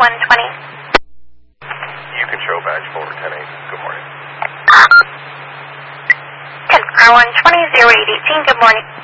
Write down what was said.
120. You control badge forward 10-8. Good morning. 10 120, 0818, good morning.